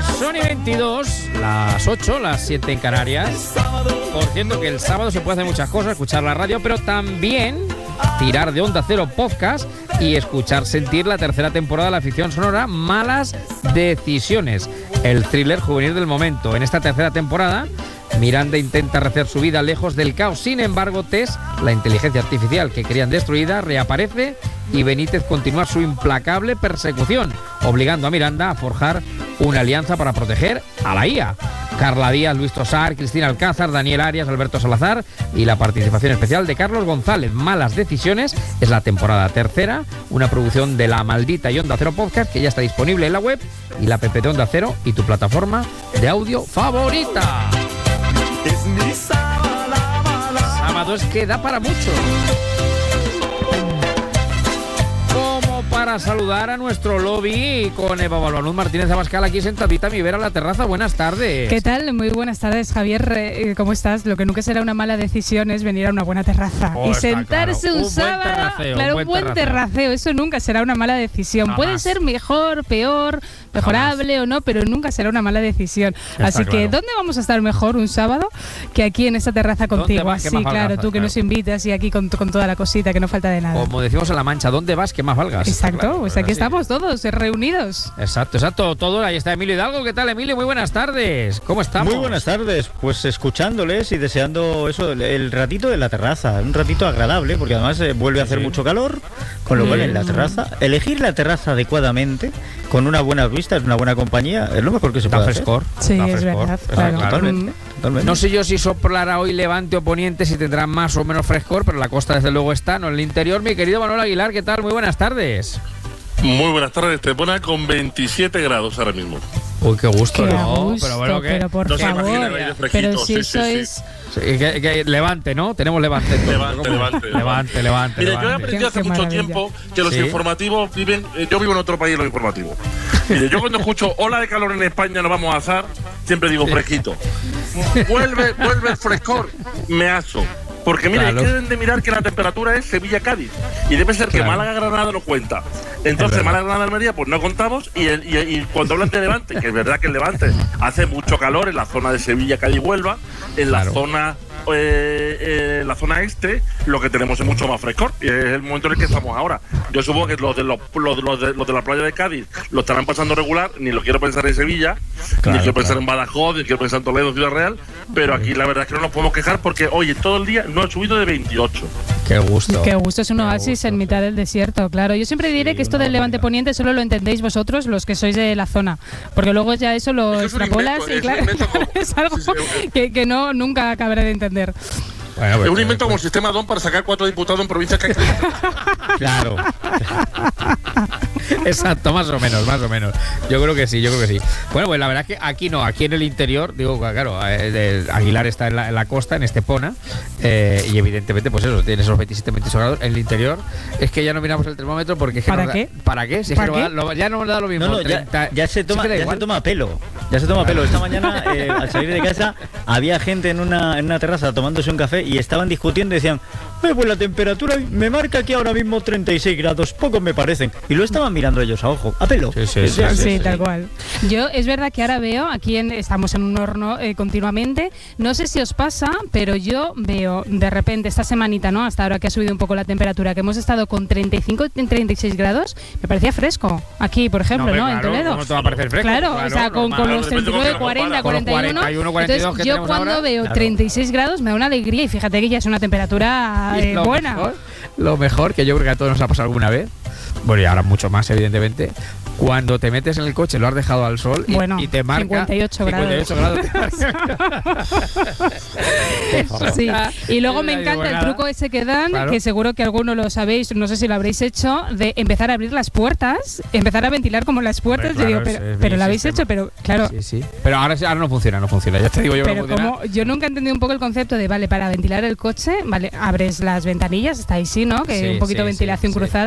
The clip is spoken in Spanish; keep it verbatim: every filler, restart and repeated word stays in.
Son y veintidós, las ocho, las siete en Canarias. Por cierto que el sábado se puede hacer muchas cosas, escuchar la radio, pero también tirar de Onda Cero Podcast y escuchar, sentir la tercera temporada de la ficción sonora Malas Decisiones, el thriller juvenil del momento. En esta tercera temporada, Miranda intenta rehacer su vida lejos del caos. Sin embargo, Tess, la inteligencia artificial que querían destruida, reaparece y Benítez continúa su implacable persecución, obligando a Miranda a forjar una alianza para proteger a la I A. Carla Díaz, Luis Tosar, Cristina Alcázar, Daniel Arias, Alberto Salazar y la participación especial de Carlos González. Malas Decisiones es la temporada tercera, una producción de La Maldita y Onda Cero Podcast que ya está disponible en la web y la app de Onda Cero y tu plataforma de audio favorita. Es mi sábado. Sábado es que da para mucho. Como para saludar a nuestro lobby con Eva Balbanuz Martínez Abascal aquí sentadita a mi vera a la terraza. Buenas tardes. ¿Qué tal? Muy buenas tardes, Javier. Eh, ¿Cómo estás? Lo que nunca será una mala decisión es venir a una buena terraza. Oh, y sentarse claro. un, un sábado. Buen terraceo, claro, un buen, un buen terraceo. terraceo. Eso nunca será una mala decisión. Jamás. Puede ser mejor, peor, mejorable Jamás. o no, pero nunca será una mala decisión. Está Así claro. que, ¿dónde vamos a estar mejor un sábado que aquí en esta terraza contigo? vas, que Sí, más claro, valgas, tú que claro. nos invitas y aquí con, con toda la cosita, que no falta de nada. Como decimos en La Mancha, ¿dónde vas? Que más valgas. Exacto, Claro, pues aquí así. estamos todos eh, reunidos. Exacto, exacto, todo. Ahí está Emilio Hidalgo. ¿Qué tal, Emilio? Muy buenas tardes. ¿Cómo estamos? Muy buenas tardes, pues escuchándoles y deseando eso, el, el ratito de la terraza, un ratito agradable, porque además eh, vuelve a hacer Sí. mucho calor, con lo cual en la terraza, elegir la terraza adecuadamente, con unas buenas vistas, una buena compañía, es lo mejor que se Está puede frescor. Sí, está es frescor. verdad, Está claro. Totalmente, Mm. totalmente. No sé yo si soplará hoy levante o poniente, si tendrá más o menos frescor, pero la costa desde luego está, no en el interior. Mi querido Manuel Aguilar, ¿qué tal? Muy buenas tardes. Muy buenas tardes, te pone con veintisiete grados ahora mismo. Uy, qué gusto, Qué ¿no? gusto, pero bueno, ¿qué? pero por No se favor. imagina el aire fresquito, Pero si sí, sí, sois... sí. Sí, que, que levante, ¿no? Tenemos levante. entonces. Levante, ¿Cómo? levante, levante, levante. Mire, yo he levante. aprendido hace Qué mucho maravilla. tiempo que los Sí. informativos viven. eh, yo vivo en otro país, los informativos. Mire, yo cuando escucho ola de calor en España, nos vamos a asar, siempre digo fresquito. Vuelve, vuelve el frescor, me aso. Porque mire, Claro. es que deben de mirar que la temperatura es Sevilla-Cádiz. Y debe ser que Claro. Málaga-Granada no cuenta. Es Entonces, verdad. Málaga-Granada-Almería, pues no contamos. Y, el- y, y cuando hablan de Levante, que es verdad que el Levante hace mucho calor en la zona de Sevilla-Cádiz-Huelva, en la Claro. zona eh, eh, en la zona este, lo que tenemos es mucho más frescor. Y es el momento en el que estamos ahora. Yo supongo que los de, los, los, los de, los de la playa de Cádiz lo estarán pasando regular. Ni lo quiero pensar en Sevilla, Claro, ni quiero pensar claro. en Badajoz, ni quiero pensar en Toledo, Ciudad Real. Pero aquí la verdad es que no nos podemos quejar porque, oye, todo el día no ha subido de veintiocho. Qué gusto. Qué gusto, es un Qué oasis gusto, en mitad del desierto, claro. Yo siempre diré Sí, que esto una del Levante barbaridad. Poniente solo lo entendéis vosotros, los que sois de la zona, porque luego ya eso lo Eso es un extrapolas invento, y es un claro, invento como- es algo sí, sí, que, que no nunca acabaré de entender. Bueno, pues, Es un invento como el pues, sistema D O N para sacar cuatro diputados en provincias que hay. Claro. Exacto, más o menos, más o menos. Yo creo que sí, yo creo que sí. Bueno, pues la verdad es que aquí no, aquí en el interior, digo, claro, eh, de- Aguilar está en la, en la costa, en Estepona, eh, y evidentemente, pues eso, tiene esos veintisiete, veintiocho grados. En el interior es que ya no miramos el termómetro porque es que ¿Para nos da- qué? ¿Para qué? Si es ¿Para que no qué? da- lo- ya no nos da lo mismo. No, no, ya, treinta ya se toma, sí que da ya igual. se toma pelo. Ya se toma pelo. Esta mañana, eh, al salir de casa, había gente en una, en una terraza tomándose un café y estaban discutiendo y decían, "Eh, pues la temperatura me marca aquí ahora mismo treinta y seis grados, pocos me parecen". Y lo estaban mirando ellos a ojo, a pelo. Sí, sí, sí, Sí, sí, sí. tal cual. Yo es verdad que ahora veo, aquí en, estamos en un horno eh, continuamente, no sé si os pasa, pero yo veo de repente esta semanita, ¿no? Hasta ahora que ha subido un poco la temperatura, que hemos estado con treinta y cinco, treinta y seis grados, me parecía fresco. Aquí, por ejemplo, hombre, ¿no? claro, En Toledo. ¿cómo te va a parecer fresco? Claro, o sea, con, con normal, los depende treinta y de nueve, cómo se cuarenta, compara. Con los cuarenta y uno. cuarenta y uno, cuarenta y dos Entonces, que yo tenemos cuando ahora, veo claro. treinta y seis grados me da una alegría y fíjate que ya es una temperatura Y eh, lo buena. mejor, lo mejor, que yo creo que a todos nos ha pasado alguna vez, bueno, y ahora mucho más, evidentemente, cuando te metes en el coche, lo has dejado al sol y, Bueno, y te marca cincuenta y ocho grados. cincuenta y ocho grados. Sí, y luego me Digo, encanta el nada. truco ese que dan, Claro. que seguro que alguno lo sabéis, no sé si lo habréis hecho, de empezar a abrir las puertas, empezar a ventilar como las puertas. Hombre, Yo digo, claro, pero, ese es pero mi lo habéis sistema. hecho, pero claro. Sí, sí. Pero ahora, ahora no funciona, no funciona. Ya te digo yo que no Pero funciona. como yo nunca he entendido un poco el concepto de, vale, para ventilar el coche, vale, abres las ventanillas, está ahí sí, ¿no? Que Sí, un poquito sí, de ventilación sí, sí. cruzada.